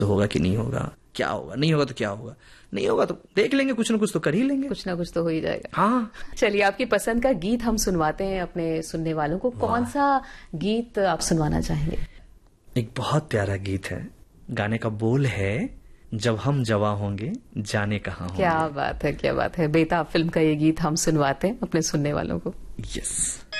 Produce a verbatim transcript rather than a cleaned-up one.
तो होगा कि नहीं होगा, क्या होगा, नहीं होगा तो क्या होगा, नहीं होगा तो देख लेंगे, कुछ ना कुछ तो कर ही लेंगे, कुछ ना कुछ तो हो ही जाएगा। हाँ। चलिए, आपकी पसंद का गीत हम सुनवाते हैं अपने सुनने वालों को। कौन सा गीत आप सुनवाना चाहेंगे? एक बहुत प्यारा गीत है, गाने का बोल है जब हम जवां होंगे जाने कहाँ होंगे। क्या बात है, क्या बात है। बेताब फिल्म का ये गीत हम सुनवाते हैं अपने सुनने वालों को। यस।